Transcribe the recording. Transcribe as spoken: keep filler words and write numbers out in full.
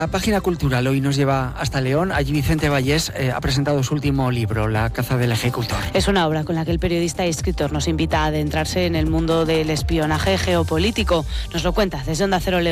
La página cultural hoy nos lleva hasta León. Allí Vicente Vallés eh, ha presentado su último libro, La caza del ejecutor. Es una obra con la que el periodista y escritor nos invita a adentrarse en el mundo del espionaje geopolítico. Nos lo cuenta desde Onda Cero León.